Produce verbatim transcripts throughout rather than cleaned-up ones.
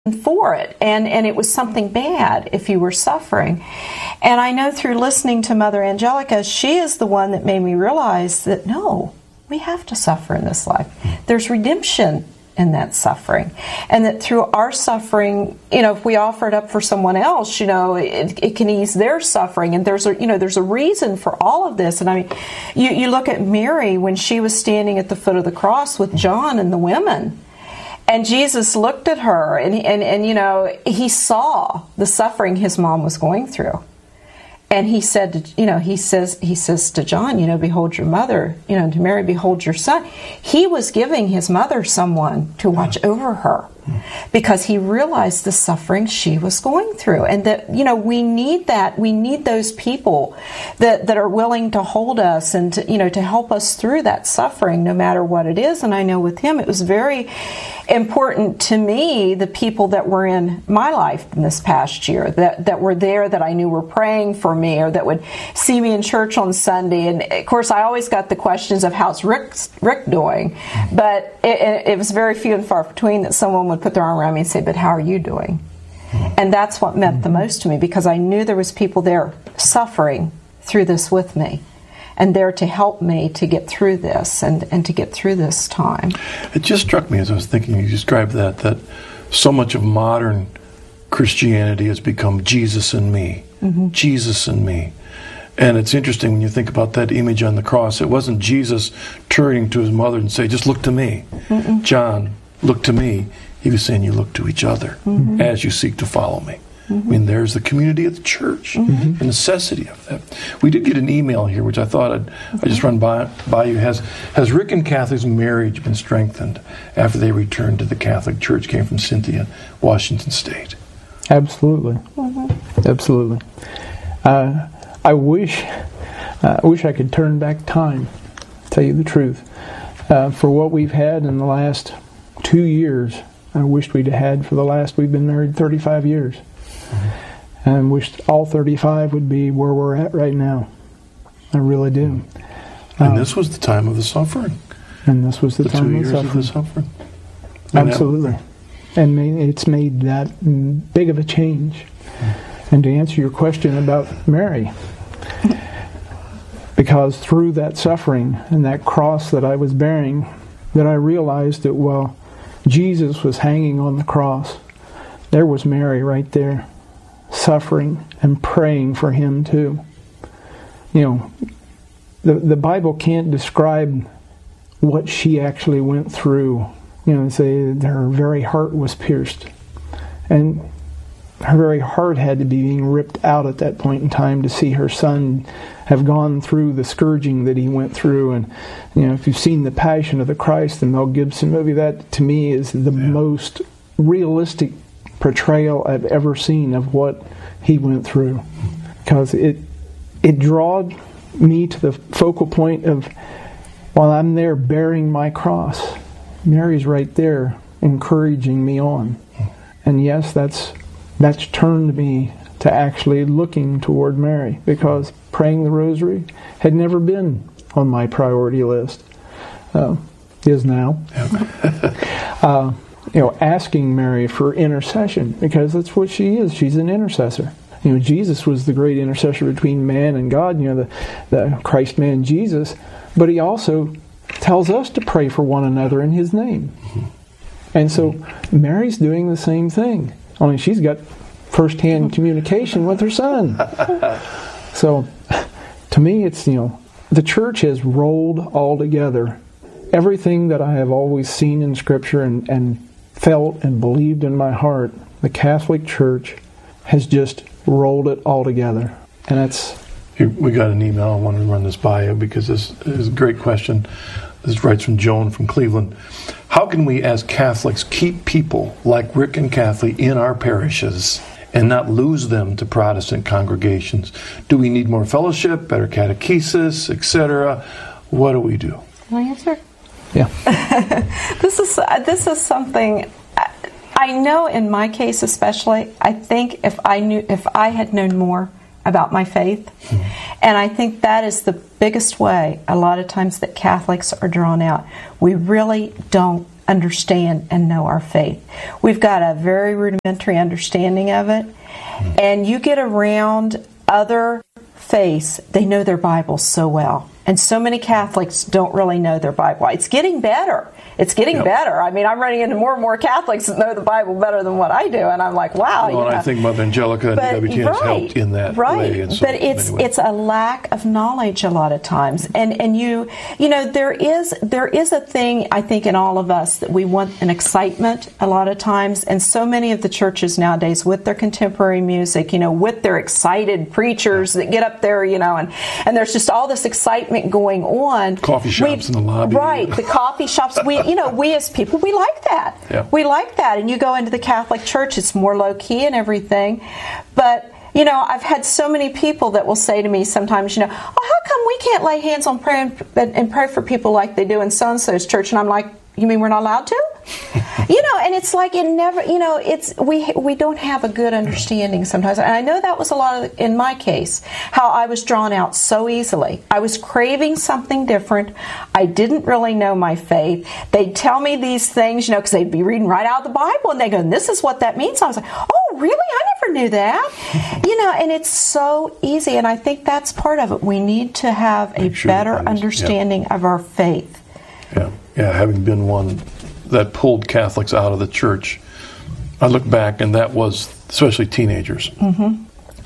for it, and and it was something bad if you were suffering. And I know through listening to Mother Angelica, she is the one that made me realize that no, we have to suffer in this life. There's redemption in that suffering, and that through our suffering, you know, if we offer it up for someone else, you know, it, it can ease their suffering. And there's a, you know, there's a reason for all of this. And I mean, you you look at Mary when she was standing at the foot of the cross with John and the women. And Jesus looked at her, and, and, and, you know, he saw the suffering his mom was going through. And he said, to, you know, he says, he says to John, you know, behold your mother, you know, to Mary, behold your son. He was giving his mother someone to watch over her because he realized the suffering she was going through. And that, you know, we need that. We need those people that, that are willing to hold us and, to, you know, to help us through that suffering, no matter what it is. And I know with him, it was very important to me, the people that were in my life in this past year, that, that were there, that I knew were praying for me, or that would see me in church on Sunday. And of course, I always got the questions of how's Rick, Rick doing, but it, it was very few and far between that someone would put their arm around me and say, but how are you doing? And that's what meant the most to me, because I knew there was people there suffering through this with me, and there to help me to get through this and, and to get through this time. It just struck me as I was thinking, you described that, that so much of modern Christianity has become Jesus and me, mm-hmm. Jesus and me. And it's interesting when you think about that image on the cross. It wasn't Jesus turning to his mother and say, just look to me. Mm-mm. John, look to me. He was saying, you look to each other mm-hmm. as you seek to follow me. Mm-hmm. I mean, there's the community of the church, mm-hmm. the necessity of that. We did get an email here, which I thought I'd, mm-hmm. I'd just run by, by you. Has, has Rick and Kathy's marriage been strengthened after they returned to the Catholic Church? Came from Cynthia, Washington State. Absolutely. Mm-hmm. Absolutely. Uh, I wish uh, I wish I could turn back time, tell you the truth. Uh, for what we've had in the last two years, I wished we'd had for the last, we've been married thirty-five years. Mm-hmm. And wished all thirty-five would be where we're at right now. I really do. And uh, this was the time of the suffering. And this was the, the time two of, years suffering. of the suffering. Absolutely. And it's made that big of a change. Mm-hmm. And to answer your question about Mary, because through that suffering and that cross that I was bearing, that I realized that while Jesus was hanging on the cross, there was Mary right there, suffering and praying for him too. You know, the the Bible can't describe what she actually went through. You know, say that her very heart was pierced, and her very heart had to be being ripped out at that point in time to see her son have gone through the scourging that he went through. And, you know, if you've seen The Passion of the Christ, the Mel Gibson movie, that to me is the yeah. most realistic portrayal I've ever seen of what he went through. Because it it drawed me to the focal point of, while I'm there bearing my cross, Mary's right there encouraging me on. And yes, that's that's turned me to actually looking toward Mary, because praying the rosary had never been on my priority list. Uh, is now. uh, you know, asking Mary for intercession, because that's what she is. She's an intercessor. You know, Jesus was the great intercessor between man and God, you know, the, the Christ-man Jesus, but he also tells us to pray for one another in his name. And so Mary's doing the same thing, only she's got first-hand communication with her son. So, to me, it's, you know, the church has rolled all together everything that I have always seen in Scripture and, and felt and believed in my heart. The Catholic Church has just rolled it all together. And that's... Here, we got an email. I want to run this by you because this is a great question. This writes from Joan from Cleveland. How can we as Catholics keep people like Rick and Kathy in our parishes and not lose them to Protestant congregations? Do we need more fellowship, better catechesis, et cetera? What do we do? Can I answer? Yeah. This is this is something I know in my case especially. I think if I knew if I had known more about my faith, mm-hmm. and I think that is the biggest way a lot of times that Catholics are drawn out. We really don't understand and know our faith. We've got a very rudimentary understanding of it, and you get around other faiths, they know their Bible so well. And so many Catholics don't really know their Bible. It's getting better. It's getting yep. better. I mean, I'm running into more and more Catholics that know the Bible better than what I do, and I'm like, wow. Well, you know. and I think Mother Angelica and but, W T N right, has helped in that right. way. In so but it's many ways. It's a lack of knowledge a lot of times, and and you you know there is there is a thing I think in all of us that we want an excitement a lot of times, and so many of the churches nowadays with their contemporary music, you know, with their excited preachers that get up there, you know, and and there's just all this excitement going on. Coffee shops in the lobby, right? The coffee shops. We you know we as people. We like that. Yeah. We like that. And you go into the Catholic Church, it's more low-key and everything. But, you know, I've had so many people that will say to me sometimes, you know, oh, how come we can't lay hands on prayer and, and pray for people like they do in so-and-so's church? And I'm like, you mean we're not allowed to? You know, and it's like it never, you know, it's we we don't have a good understanding sometimes. And I know that was a lot of, in my case, how I was drawn out so easily. I was craving something different. I didn't really know my faith. They'd tell me these things, you know, because they'd be reading right out of the Bible, and they go, this is what that means. I was like, oh, really? I never knew that. You know, and it's so easy. And I think that's part of it. We need to have a sure better understanding yeah. of our faith. Yeah, yeah, having been one that pulled Catholics out of the church, I look back, and that was especially teenagers, mm-hmm.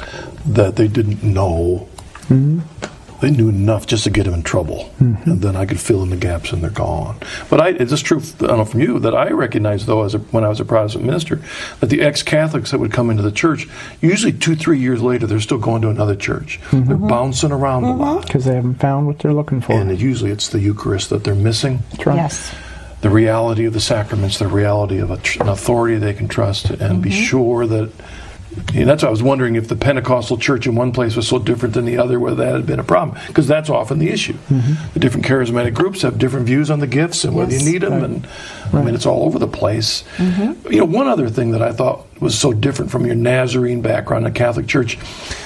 that they didn't know. Mm-hmm. They knew enough just to get them in trouble, mm-hmm. and then I could fill in the gaps, and they're gone. But I, it's just true, I don't know from you, that I recognized, though, as a, when I was a Protestant minister, that the ex-Catholics that would come into the church, usually two, three years later, they're still going to another church. Mm-hmm. They're bouncing around mm-hmm. a lot. Because they haven't found what they're looking for. And it, usually it's the Eucharist that they're missing. That's right. Yes. The reality of the sacraments, the reality of a tr- an authority they can trust, and mm-hmm. be sure that. And that's why I was wondering if the Pentecostal church in one place was so different than the other, whether that had been a problem, because that's often the issue. Mm-hmm. The different charismatic groups have different views on the gifts and yes. whether you need them, right. and right. I mean it's all over the place. Mm-hmm. You know, one other thing that I thought was so different from your Nazarene background in the Catholic Church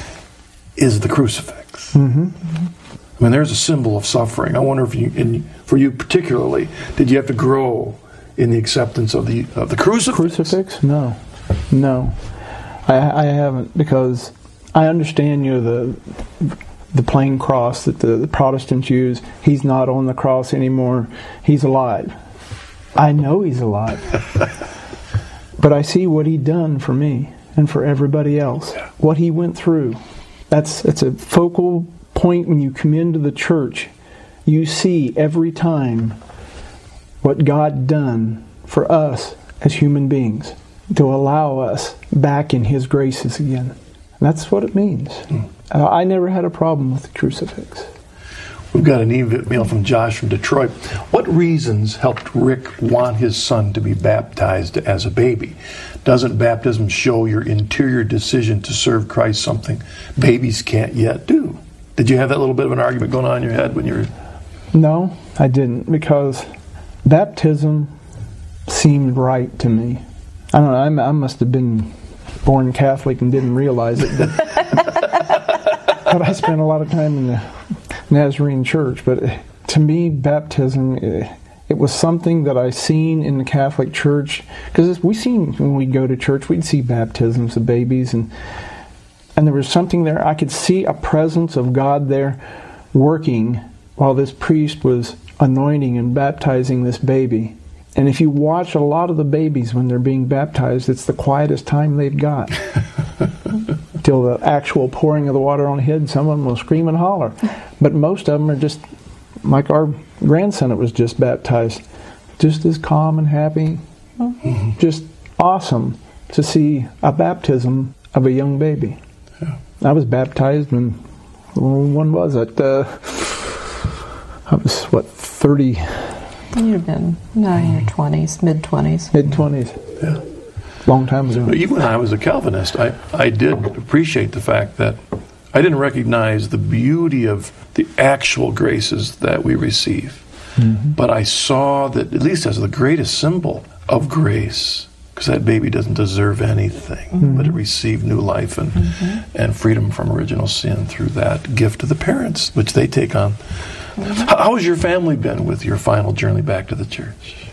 is the crucifix. Mm-hmm. I mean, there's a symbol of suffering. I wonder if you, in, for you particularly, did you have to grow in the acceptance of the of the crucifix? Crucifix? No, no, I, I haven't, because I understand, you know, the the plain cross that the, the Protestants use. He's not on the cross anymore. He's alive. I know he's alive, but I see what he done for me and for everybody else. Yeah. What he went through. That's it's a focal point when you come into the church. You see every time what God done for us as human beings to allow us back in His graces again. And that's what it means. Mm. Uh, I never had a problem with the crucifix. We've got an email from Josh from Detroit. What reasons helped Rick want his son to be baptized as a baby? Doesn't baptism show your interior decision to serve Christ, something babies can't yet do? Did you have that little bit of an argument going on in your head when you were... No, I didn't, because baptism seemed right to me. I don't know, I'm, I must have been born Catholic and didn't realize it, but, but I spent a lot of time in the Nazarene church. But to me, baptism, it, it was something that I seen in the Catholic Church, because we seen, when we go to church, we'd see baptisms of babies, and And there was something there. I could see a presence of God there working while this priest was anointing and baptizing this baby. And if you watch a lot of the babies when they're being baptized, it's the quietest time they've got. Till the actual pouring of the water on the head, some of them will scream and holler. But most of them are just, like our grandson that was just baptized, just as calm and happy. Mm-hmm. Just awesome to see a baptism of a young baby. Yeah. I was baptized when, when was it? Uh, I was, what, thirty? You'd have been, no, in your twenties, mid-twenties. Mid-twenties. Yeah. Long time ago. Even when I was a Calvinist, I, I did appreciate the fact that I didn't recognize the beauty of the actual graces that we receive. Mm-hmm. But I saw that, at least as the greatest symbol of grace, because that baby doesn't deserve anything, mm-hmm. but it received new life and mm-hmm. and freedom from original sin through that gift of the parents, which they take on. Mm-hmm. How has your family been with your final journey back to the church?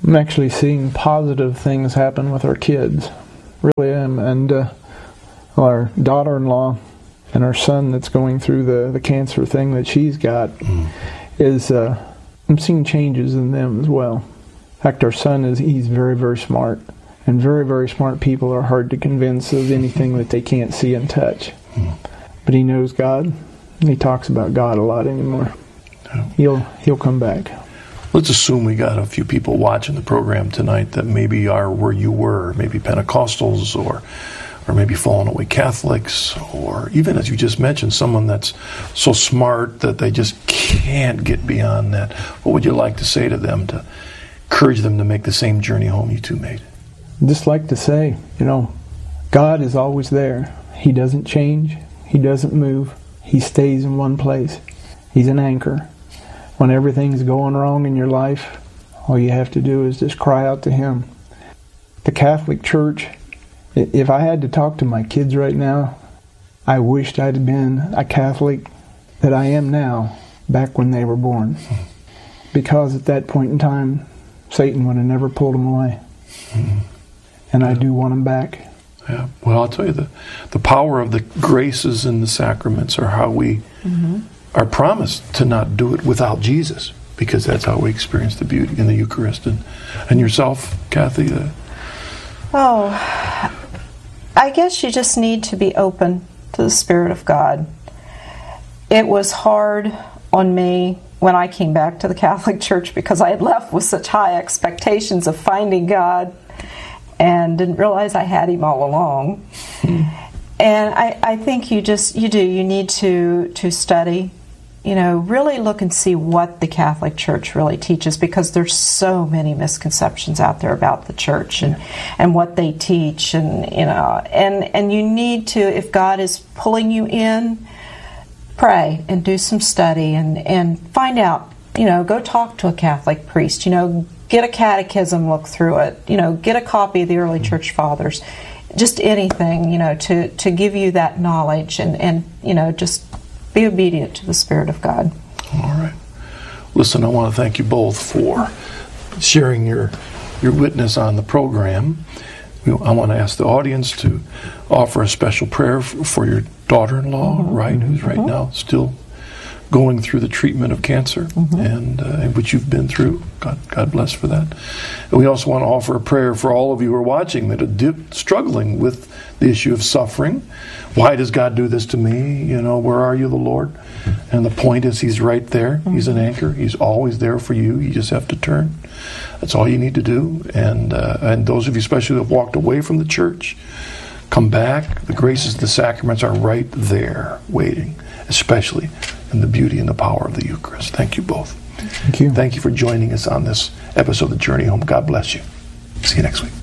I'm actually seeing positive things happen with our kids. Really am. And uh, our daughter-in-law and our son that's going through the, the cancer thing that she's got mm. is, uh, I'm seeing changes in them as well. In fact, our son is, he's very, very smart. And very, very smart people are hard to convince of anything that they can't see and touch. Mm. But he knows God, and he talks about God a lot anymore. Yeah. He'll he'll come back. Let's assume we got a few people watching the program tonight that maybe are where you were, maybe Pentecostals or or maybe fallen away Catholics, or even, as you just mentioned, someone that's so smart that they just can't get beyond that. What would you like to say to them to encourage them to make the same journey home you two made? Just like to say, you know, God is always there. He doesn't change. He doesn't move. He stays in one place. He's an anchor. When everything's going wrong in your life, all you have to do is just cry out to Him. The Catholic Church, if I had to talk to my kids right now, I wished I'd have been a Catholic that I am now, back when they were born. Because at that point in time, Satan would have never pulled them away. Mm-hmm. And I do want them back. Yeah. Well, I'll tell you, the, the power of the graces and the sacraments are how we mm-hmm. are promised to not do it without Jesus, because that's how we experience the beauty in the Eucharist. And, and yourself, Kathy? Uh, oh, I guess you just need to be open to the Spirit of God. It was hard on me when I came back to the Catholic Church because I had left with such high expectations of finding God and didn't realize I had Him all along. Hmm. And I, I think you just, you do, you need to, to study, you know, really look and see what the Catholic Church really teaches, because there's so many misconceptions out there about the Church and, yeah. and what they teach, and, you know, and, and you need to, if God is pulling you in, pray and do some study and, and find out, you know, go talk to a Catholic priest, you know, get a catechism, look through it, you know, get a copy of the early church fathers, just anything, you know, to, to give you that knowledge and, and, you know, just be obedient to the Spirit of God. All right. Listen, I want to thank you both for sharing your your witness on the program. I want to ask the audience to offer a special prayer for your daughter-in-law, mm-hmm. right, who's right mm-hmm. now still going through the treatment of cancer, mm-hmm. and uh, which you've been through. God, God bless for that. And we also want to offer a prayer for all of you who are watching that are dip, struggling with the issue of suffering. Why does God do this to me? You know, where are you, the Lord? And the point is, He's right there. Mm-hmm. He's an anchor. He's always there for you. You just have to turn. That's all you need to do. And uh, and those of you especially that have walked away from the church, come back. The graces of the sacraments are right there waiting, especially in the beauty and the power of the Eucharist. Thank you both. Thank you. Thank you for joining us on this episode of Journey Home. God bless you. See you next week.